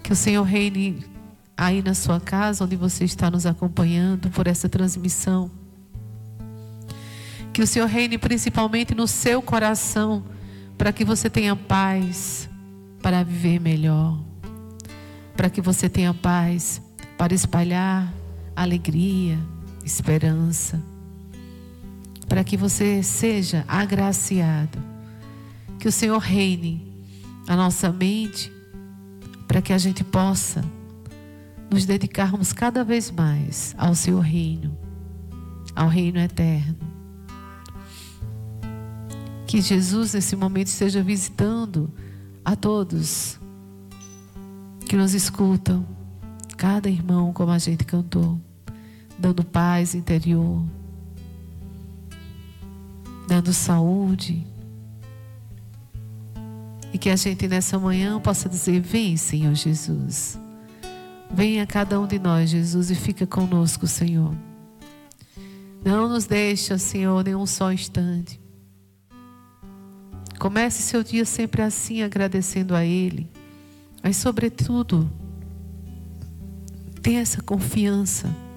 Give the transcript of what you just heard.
Que o Senhor reine aí na sua casa, onde você está nos acompanhando por essa transmissão. Que o Senhor reine principalmente no seu coração, para que você tenha paz para viver melhor. Para que você tenha paz para espalhar alegria, esperança. Para que você seja agraciado. Que o Senhor reine a nossa mente, para que a gente possa nos dedicarmos cada vez mais ao seu reino, ao reino eterno. Que Jesus nesse momento esteja visitando a todos que nos escutam, cada irmão, como a gente cantou, dando paz interior, dando saúde. E que a gente nessa manhã possa dizer: vem, Senhor Jesus. Venha a cada um de nós, Jesus, e fica conosco, Senhor. Não nos deixa, Senhor, nem um só instante. Comece seu dia sempre assim, agradecendo a Ele. Mas sobretudo, tenha essa confiança